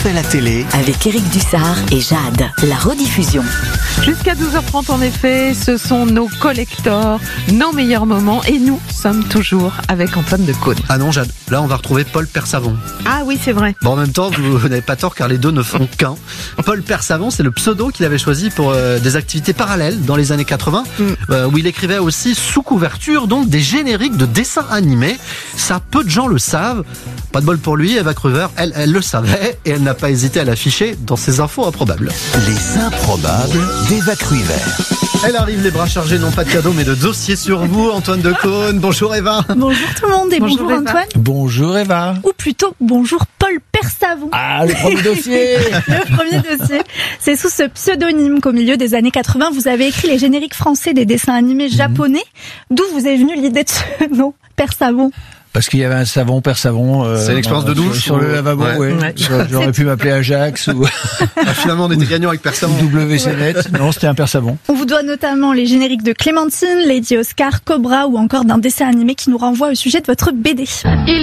refait la télé avec Éric Dussard et Jade. La rediffusion. Jusqu'à 12h30 en effet, ce sont nos collectors, nos meilleurs moments et nous sommes toujours avec Antoine Decaune. Ah non Jade, là on va retrouver Paul Persavon. Ah oui c'est vrai. Bon en même temps vous n'avez pas tort car les deux ne font qu'un. Paul Persavon c'est le pseudo qu'il avait choisi pour des activités parallèles dans les années 80 où il écrivait aussi sous couverture donc des génériques de dessins animés. Ça peu de gens le savent. Pas de bol pour lui, Eva Cruver, elle le savait et elle n'a pas hésité à l'afficher dans ses infos improbables. Les improbables d'Eva Cruver. Elle arrive les bras chargés, non pas de cadeaux mais de dossiers sur vous, Antoine Decaune. Bonjour Eva. Bonjour tout le monde et bonjour Eva. Antoine. Bonjour Eva. Ou plutôt bonjour Paul Persavon. Ah, le premier dossier. Le premier dossier, c'est sous ce pseudonyme qu'au milieu des années 80, vous avez écrit les génériques français des dessins animés japonais. D'où vous est venue l'idée de ce nom, Persavon? Parce qu'il y avait un savon, Persavon. C'est une expérience de douche sur le lavabo, ouais. J'aurais pu m'appeler Ajax ou Finalement on était gagnant avec Persavon. WC Net. Non, c'était un Persavon. On vous doit notamment les génériques de Clémentine, Lady Oscar, Cobra ou encore d'un dessin animé qui nous renvoie au sujet de votre BD.